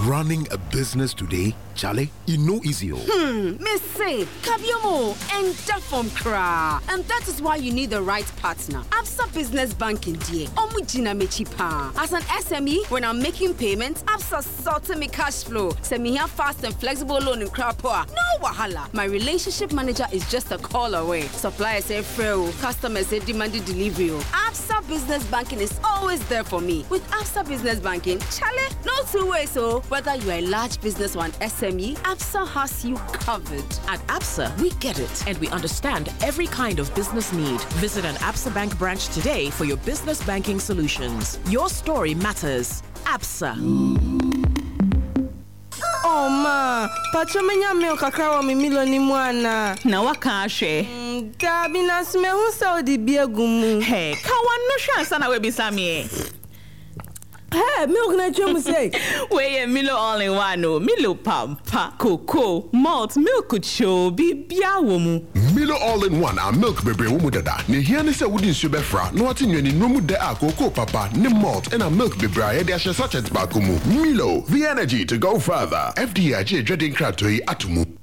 Running a business today, Charlie, you know easy. Miss say, Kabiomo and Dafom Kra. And that is why you need the right partner. Absa Business Banking dear. Omujina mechipa. As an SME, when I'm making payments, Absa sorting me cash flow. Send me here fast and flexible loan in Krapoa. No wahala. My relationship manager is just a call away. Suppliers say free, customers say demanded delivery. Absa Business Banking is always there for me. With Absa Business Banking, Charlie, no two ways. So whether you are a large business or an SME, Absa has you covered. At Absa, we get it and we understand every kind of business need. Visit an Absa Bank branch today for your business banking solutions. Your story matters. Absa. Oh ma, pachomenya milk kakra mi milo ni mwana. Na waka ahwe. Gabi na sme hu sa odi biegumu. Hey, ka wanno hwa ansa na we bisame. Hey, milk na chemu say. We Milo all in one no. Milo pampa, cocoa, malt, milk cho bibia wo mu. Milo all in one and milk bebre wo mu dada. Ne hia ne se wudi nsu befra, no ati nwani no mu de a cocoa papa, ne malt and a milk bebre a de ahye sachet ba ko mu. Milo, the energy to go further. FDA dredin kratoi atumu.